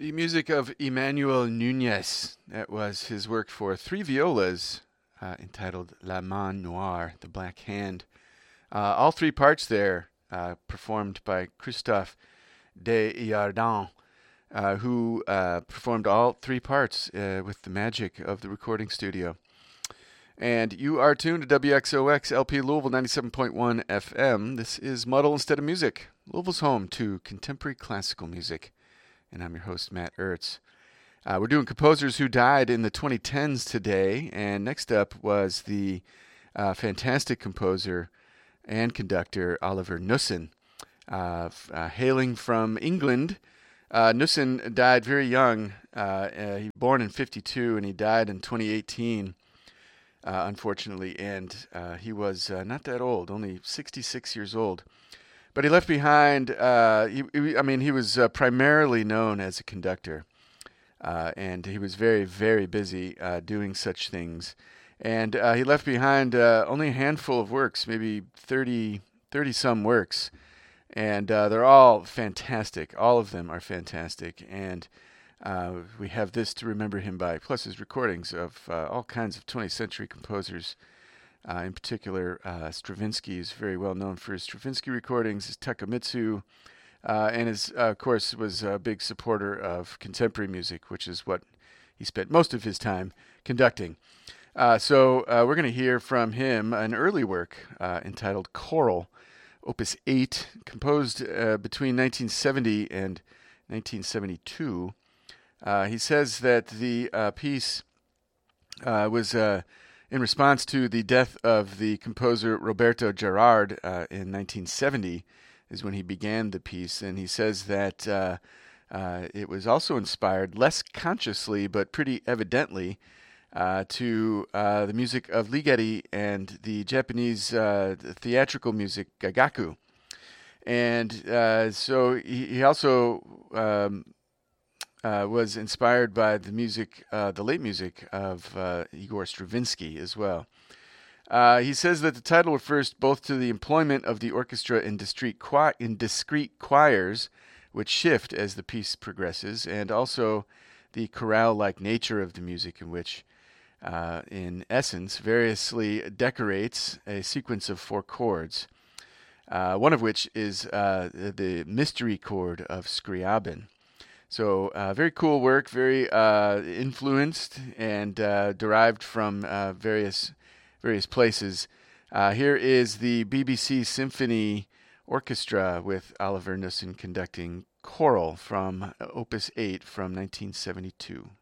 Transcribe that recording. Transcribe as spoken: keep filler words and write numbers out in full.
The music of Emmanuel Nunez. That was his work for three violas, uh, entitled La Main Noire, the Black Hand. Uh, all three parts there uh, performed by Christophe Desjardins, uh, who uh, performed all three parts uh, with the magic of the recording studio. And you are tuned to W X O X L P Louisville ninety-seven point one F M. This is Muddle Instead of Music, Louisville's home to contemporary classical music. And I'm your host, Matt Ertz. Uh, we're doing composers who died in the twenty tens today. And next up was the uh, fantastic composer and conductor Oliver Knussen, uh, f- uh, hailing from England. Uh, Knussen died very young. Uh, uh, he was born in fifty-two and he died in twenty eighteen, uh, unfortunately. And uh, he was uh, not that old, only sixty-six years old. But he left behind, uh, he, he, I mean, he was uh, primarily known as a conductor. Uh, and he was very, very busy uh, doing such things. And uh, he left behind uh, only a handful of works, maybe thirty, thirty-some works. And uh, they're all fantastic. All of them are fantastic. And uh, we have this to remember him by, plus his recordings of uh, all kinds of twentieth century composers. Uh, in particular, uh, Stravinsky is very well known for his Stravinsky recordings, his Takemitsu, uh, and his, uh, of course, was a big supporter of contemporary music, which is what he spent most of his time conducting. Uh, so uh, we're going to hear from him an early work uh, entitled Choral, Opus eight, composed uh, between nineteen seventy and nineteen seventy-two. Uh, he says that the uh, piece uh, was... Uh, in response to the death of the composer Roberto Gerard uh, in nineteen seventy, is when he began the piece. And he says that uh, uh, it was also inspired, less consciously but pretty evidently, uh, to uh, the music of Ligeti and the Japanese uh, theatrical music Gagaku. And uh, so he, he also... Um, Uh, was inspired by the music, uh, the late music of uh, Igor Stravinsky as well. Uh, he says that the title refers both to the employment of the orchestra in discrete, qui- in discrete choirs, which shift as the piece progresses, and also the chorale-like nature of the music, in which, uh, in essence, variously decorates a sequence of four chords, uh, one of which is uh, the mystery chord of Scriabin. So uh, very cool work, very uh, influenced and uh, derived from uh, various various places. Uh, here is the B B C Symphony Orchestra with Oliver Knussen conducting Choral from Opus eight from nineteen seventy-two.